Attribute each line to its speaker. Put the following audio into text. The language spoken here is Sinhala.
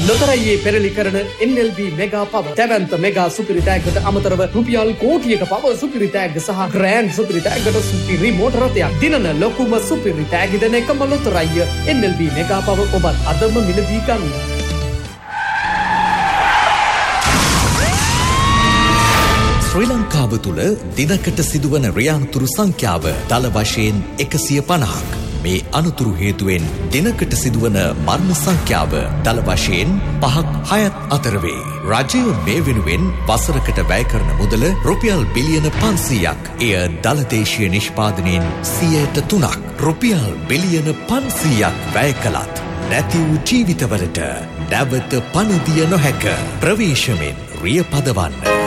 Speaker 1: ලොතරැයියේ පෙරලි කරන NLB මෙගා පව දැවැන්ත මෙගා සුපිරි තෑග්ගට අමතරව රුපියල් කෝටියක පව සුපිරි තෑග්ග සහ ග්‍රෑන්ඩ් සුපිරි තෑග්ගට සුපිරි මෝටර රථයක් දිනන ලොකුම සුපිරි තෑග්ග දෙන එකම ලොතරැයිය NLB මෙගා පව ඔබත් අදම මිලදී ගන්න.
Speaker 2: ශ්‍රී ලංකාව තුළ දිනකට සිදුවන රියාන්තුරු සංඛ්‍යාව දල වශයෙන් 150ක්. මේ අනතුරු හේතුවෙන් දිනකට සිදුවන මරණ සංඛ්‍යාව දල වශයෙන් 5-6 අතර වේ. රජය මේ වෙනුවෙන් වසරකට වැය කරන මුදල රුපියල් බිලියන 500ක්. එය දලදේශීය නිෂ්පාදනයෙන් 3%. රුපියල් බිලියන 500ක් වැය කළත් නැති වූ ජීවිතවලට නැවත පණ දිය නොහැක. ප්‍රවේශමෙන් රිය පදවන්න.